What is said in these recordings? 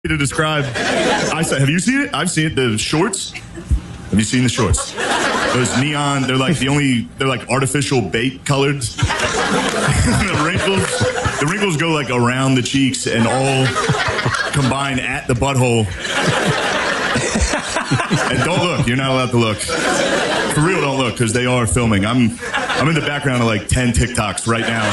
to describe. I said, have you seen it? I've seen it. The shorts. Have you seen the shorts? Those neon. They're like they're like artificial bait colored. The wrinkles go like around the cheeks and all combine at the butthole. And don't look. You're not allowed to look. For real, don't look, because they are filming. I'm in the background of like 10 TikToks right now.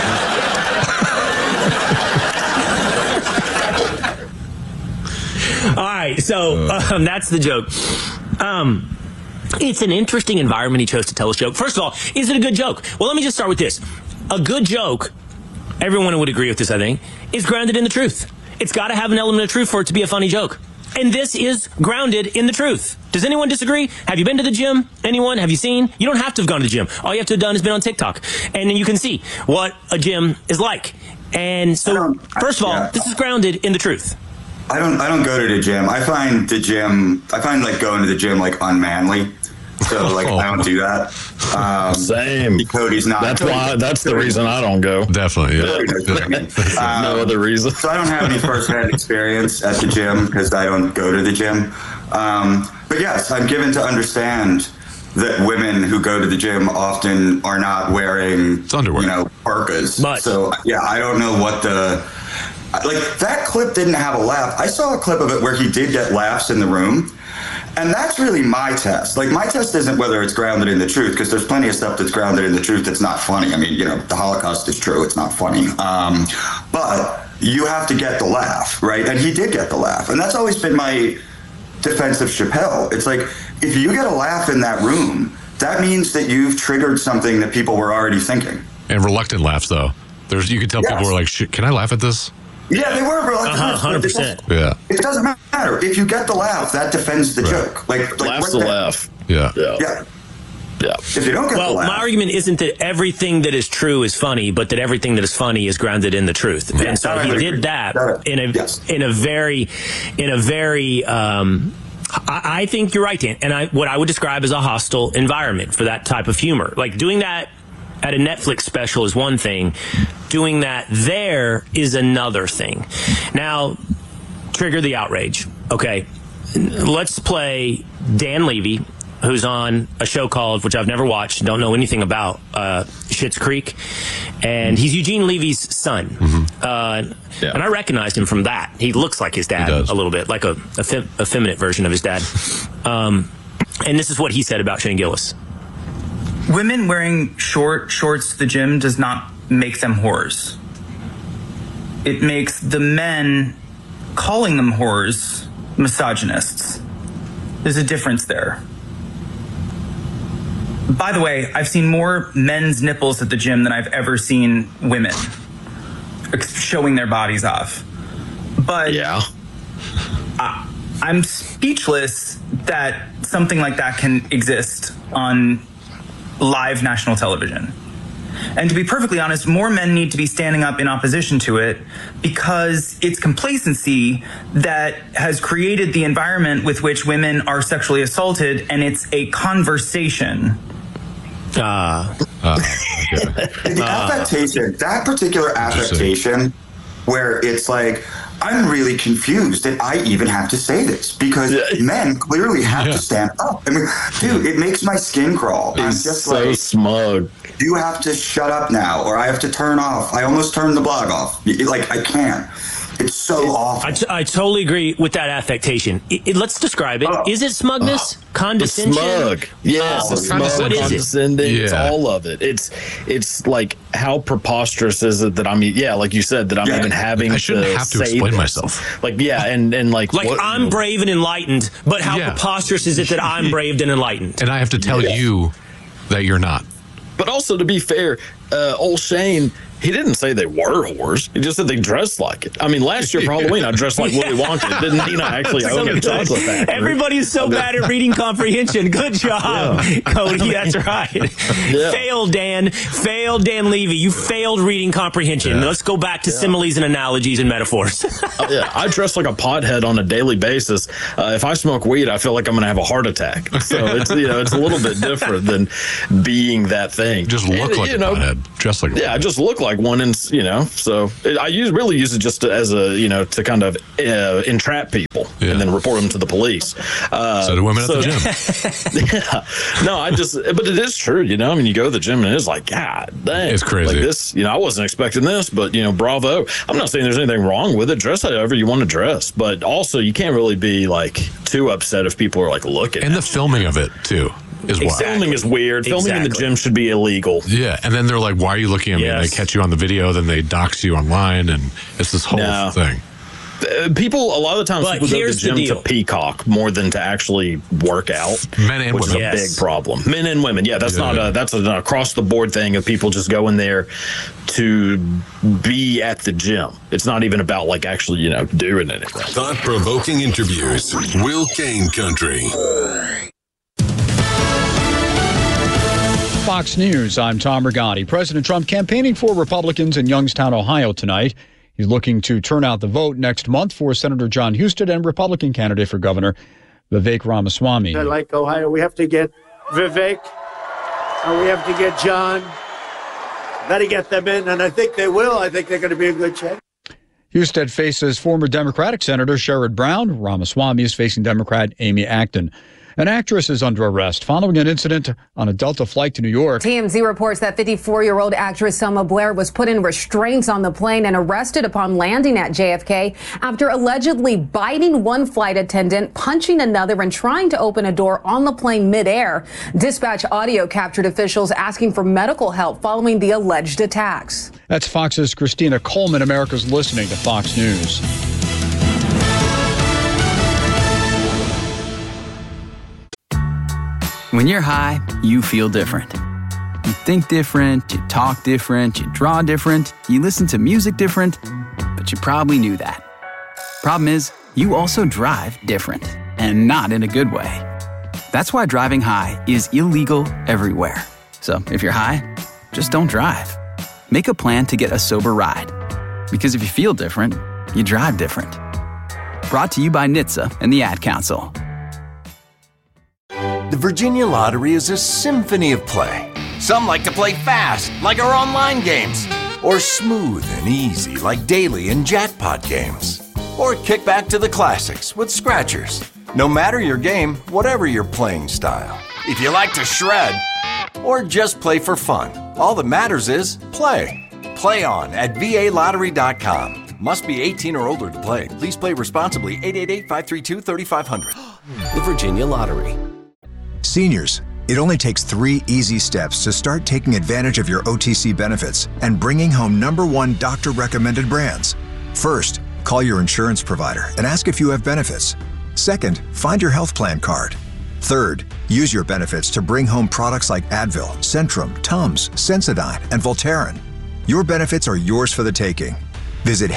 All right, so that's the joke. It's an interesting environment he chose to tell his joke. First of all, is it a good joke? Well, let me just start with this. A good joke, everyone would agree with this, I think, is grounded in the truth. It's got to have an element of truth for it to be a funny joke. And this is grounded in the truth. Does anyone disagree? Have you been to the gym? Anyone? Have you seen? You don't have to have gone to the gym. All you have to have done is been on TikTok. And then you can see what a gym is like. And so, first of all, this is grounded in the truth. I don't go to the gym. I find like going to the gym like unmanly. So like I don't do that. Same. Cody's not. That's the reason I don't go. Definitely. Yeah. No other reason. So I don't have any firsthand experience at the gym because I don't go to the gym. But yes, I'm given to understand that women who go to the gym often are not wearing underwear, parkas. So yeah, I don't know what that clip didn't have a laugh. I saw a clip of it where he did get laughs in the room. And that's really my test. Like, my test isn't whether it's grounded in the truth, because there's plenty of stuff that's grounded in the truth that's not funny. I mean, the Holocaust is true. It's not funny. But you have to get the laugh, right? And he did get the laugh. And that's always been my defense of Chappelle. It's like, if you get a laugh in that room, that means that you've triggered something that people were already thinking. And reluctant laughs, though. You can tell people were like, can I laugh at this? Yeah, they were reluctant. 100%. Yeah. It doesn't matter. If you get the laugh, that defends the joke. Like laugh's the laugh. Yeah. If you don't get the laugh. My argument isn't that everything that is true is funny, but that everything that is funny is grounded in the truth. Yeah, and so he did that in a very I think you're right, Dan. And what I would describe as a hostile environment for that type of humor. Like, doing that at a Netflix special is one thing. Doing that there is another thing. Now, trigger the outrage. Okay, let's play Dan Levy, who's on a show called, which I've never watched, don't know anything about, Schitt's Creek. And he's Eugene Levy's son. And I recognized him from that. He looks like his dad a little bit, like a effeminate version of his dad. And this is what he said about Shane Gillis. Women wearing shorts to the gym does not make them whores. It makes the men calling them whores misogynists. There's a difference there. By the way, I've seen more men's nipples at the gym than I've ever seen women showing their bodies off. But yeah, I'm speechless that something like that can exist on live national television. And to be perfectly honest, more men need to be standing up in opposition to it, because it's complacency that has created the environment with which women are sexually assaulted, and it's a conversation. The affectation, that particular affectation, where it's like, I'm really confused that I even have to say this, because men clearly have to stand up. I mean, dude, it makes my skin crawl. I'm just so like, smug. You have to shut up now, or I have to turn off. I almost turned the blog off. Like, I can't. It's so awful. I totally agree with that affectation. Let's describe it. Is it smugness? Condescension? Smug. Yes, it's smug, what is condescending. It's all of it. It's like, how preposterous is it that I'm, like you said, that I'm even having I shouldn't have to explain myself. Like, and like what, I'm brave and enlightened, but how preposterous is it that I'm brave and enlightened? And I have to tell you that you're not. But also, to be fair, old Shane, he didn't say they were whores. He just said they dressed like it. I mean, last year for Halloween, I dressed like Willy Wonka. Didn't actually own a chocolate factory. Everybody's so bad at reading comprehension. Good job, Cody. That's right. Failed, Dan. Failed, Dan Levy. You failed reading comprehension. Let's go back to similes and analogies and metaphors. I dress like a pothead on a daily basis. If I smoke weed, I feel like I'm going to have a heart attack. So it's it's a little bit different than being that thing. Just look like a pothead. dress like one. Yeah, I just look like one, and so I really use it just as a to kind of entrap people and then report them to the police. So do women at the gym. Yeah, no, but it is true. I mean, you go to the gym and it's like, God dang, it's crazy. Like this, I wasn't expecting this, but bravo. I'm not saying there's anything wrong with it. Dress however you want to dress, but also you can't really be like too upset if people are like looking. And the filming of it too. Filming is weird. Filming in the gym should be illegal. Yeah, and then they're like, "Why are you looking at me?" And they catch you on the video, then they dox you online, and it's this whole thing. People, a lot of the times, people go to the gym to peacock more than to actually work out. Men and women, is a big problem. Men and women, that's that's an across the board thing of people just going there to be at the gym. It's not even about like actually doing anything. Thought-provoking interviews. Will Kane Country. Fox News, I'm Tom Rigotti. President Trump campaigning for Republicans in Youngstown, Ohio tonight. He's looking to turn out the vote next month for Senator John Husted and Republican candidate for governor Vivek Ramaswamy. I like Ohio. We have to get Vivek and we have to get John. Got to get them in, and I think they will. I think they're going to be in good shape. Husted faces former Democratic Senator Sherrod Brown. Ramaswamy is facing Democrat Amy Acton. An actress is under arrest following an incident on a Delta flight to New York. TMZ reports that 54-year-old actress Selma Blair was put in restraints on the plane and arrested upon landing at JFK after allegedly biting one flight attendant, punching another, and trying to open a door on the plane midair. Dispatch audio captured officials asking for medical help following the alleged attacks. That's Fox's Christina Coleman. America's listening to Fox News. When you're high, you feel different. You think different, you talk different, you draw different, you listen to music different, but you probably knew that. Problem is, you also drive different, and not in a good way. That's why driving high is illegal everywhere. So if you're high, just don't drive. Make a plan to get a sober ride. Because if you feel different, you drive different. Brought to you by NHTSA and the Ad Council. The Virginia Lottery is a symphony of play. Some like to play fast, like our online games, or smooth and easy, like daily and jackpot games. Or kick back to the classics with scratchers. No matter your game, whatever your playing style. If you like to shred, or just play for fun, all that matters is play. Play on at VALottery.com. Must be 18 or older to play. Please play responsibly. 888-532-3500. The Virginia Lottery. Seniors, it only takes 3 easy steps to start taking advantage of your OTC benefits and bringing home #1 doctor-recommended brands. First, call your insurance provider and ask if you have benefits. Second, find your health plan card. Third, use your benefits to bring home products like Advil, Centrum, Tums, Sensodyne, and Voltaren. Your benefits are yours for the taking. Visit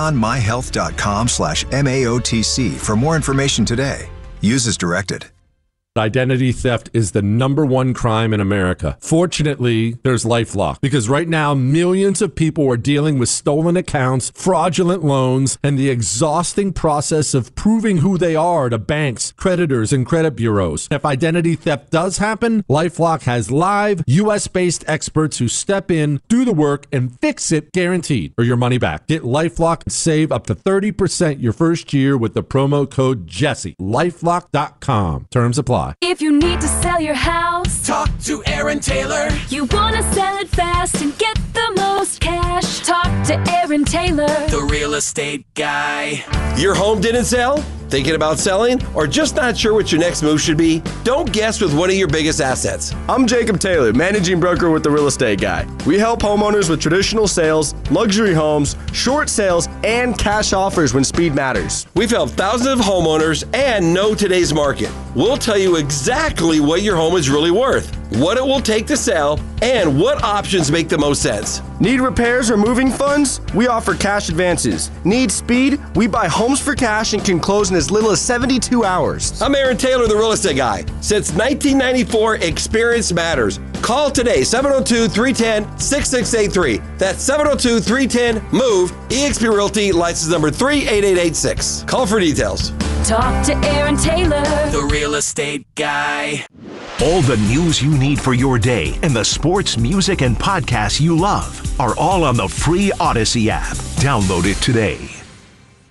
HaleyOnMyHealth.com/MAOTC for more information today. Use as directed. Identity theft is the #1 crime in America. Fortunately, there's LifeLock, because right now millions of people are dealing with stolen accounts, fraudulent loans, and the exhausting process of proving who they are to banks, creditors, and credit bureaus. If identity theft does happen, LifeLock has live US-based experts who step in, do the work, and fix it guaranteed, or your money back. Get LifeLock and save up to 30% your first year with the promo code Jesse. LifeLock.com. Terms apply. If you need to sell your house, talk to Aaron Taylor. You want to sell it fast and get the most cash, talk to Aaron Taylor, the real estate guy. Your home didn't sell? Thinking about selling? Or just not sure what your next move should be? Don't guess with one of your biggest assets. I'm Jacob Taylor, managing broker with The Real Estate Guy. We help homeowners with traditional sales, luxury homes, short sales, and cash offers when speed matters. We've helped thousands of homeowners and know today's market. We'll tell you exactly what your home is really worth, what it will take to sell, and what options make the most sense. Need repairs or moving funds? We offer cash advances. Need speed? We buy homes for cash and can close in as little as 72 hours. I'm Aaron Taylor, the Real Estate Guy. Since 1994, experience matters. Call today, 702-310-6683. That's 702-310-MOVE, eXp Realty, license number 38886. Call for details. Talk to Aaron Taylor, the Real Estate Guy. All the news you need for your day and the sports, music, and podcasts you love are all on the free Odyssey app. Download it today.